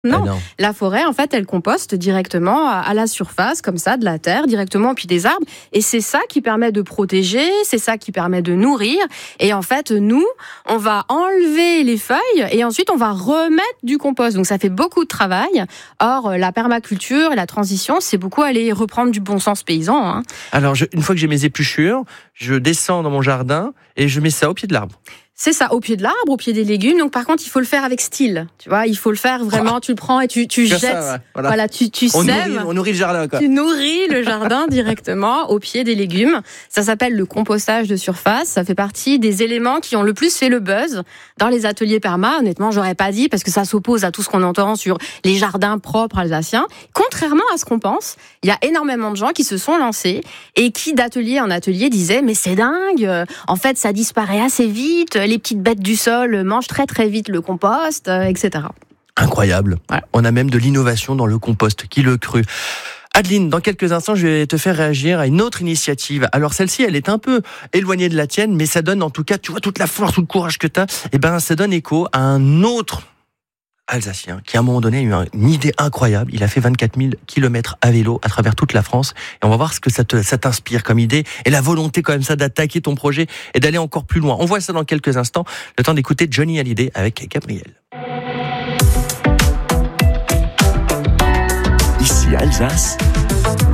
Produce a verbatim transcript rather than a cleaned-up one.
Non. Ah non. La forêt, en fait, elle composte directement à la surface, comme ça, de la terre, directement au pied des arbres. Et c'est ça qui permet de protéger, c'est ça qui permet de nourrir. Et en fait, nous, on va enlever les feuilles et ensuite on va remettre du compost. Donc ça fait beaucoup de travail. Or, la permaculture et la transition, c'est beaucoup aller reprendre du bon sens paysan. Hein. Alors, je, une fois que j'ai mes épluchures, je descends dans mon jardin et je mets ça au pied de l'arbre. C'est ça, au pied de l'arbre, au pied des légumes. Donc par contre, il faut le faire avec style. Tu vois, il faut le faire vraiment. Tu le prends et tu, tu jettes. Ça, ouais, voilà. voilà, tu, tu on, sèmes. nourrit, on nourrit le jardin, quoi. Tu nourris le jardin directement au pied des légumes. Ça s'appelle le compostage de surface. Ça fait partie des éléments qui ont le plus fait le buzz dans les ateliers perma. Honnêtement, j'aurais pas dit parce que ça s'oppose à tout ce qu'on entend sur les jardins propres alsaciens. Contrairement à ce qu'on pense, il y a énormément de gens qui se sont lancés et qui d'atelier en atelier disaient mais c'est dingue. En fait, ça disparaît assez vite. Les petites bêtes du sol mangent très très vite le compost, et cetera. Incroyable. Ouais. On a même de l'innovation dans le compost. Qui le crut ? Adeline, dans quelques instants, je vais te faire réagir à une autre initiative. Alors celle-ci, elle est un peu éloignée de la tienne, mais ça donne en tout cas, tu vois, toute la force, tout le courage que tu as. Et ben, ça donne écho à un autre Alsacien qui, à un moment donné, a eu une idée incroyable. Il a fait vingt-quatre mille kilomètres à vélo à travers toute la France. Et on va voir ce que ça, te, ça t'inspire comme idée et la volonté quand même ça d'attaquer ton projet et d'aller encore plus loin. On voit ça dans quelques instants. Le temps d'écouter Johnny Hallyday avec Gabriel. Ici Alsace,